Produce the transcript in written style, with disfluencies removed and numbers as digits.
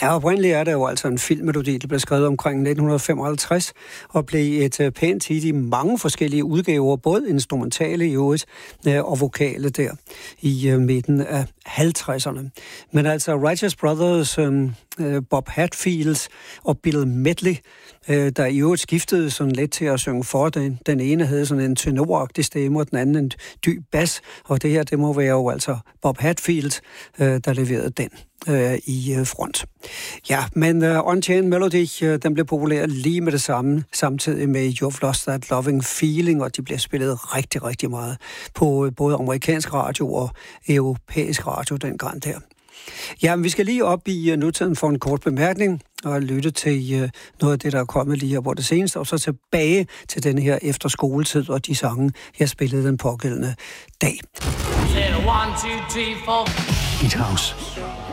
Ja, oprindeligt er det jo altså en filmmelodi, der blev skrevet omkring 1955 og blev et pænt hit i mange forskellige udgaver, både instrumentale i øvrigt og vokale der i midten af 50'erne. Men altså Righteous Brothers, Bob Hatfield og Bill Medley, der i øvrigt skiftede sådan lidt til at synge for den. Den ene havde sådan en tenoragtig stemme, og den anden en dyb bas, og det her, det må være jo altså Bob Hatfield, der leverede den i front. Ja, men Unchained Melody, den blev populær lige med det samme, samtidig med You've Lost That Loving Feeling, og de bliver spillet rigtig, rigtig meget på både amerikansk radio og europæisk radio dengang der. Ja, men vi skal lige op i nutiden for en kort bemærkning og lytte til noget af det, der er kommet lige her på det seneste, og så tilbage til den her efterskoletid og de sange, jeg spillede den pågældende dag. Beat House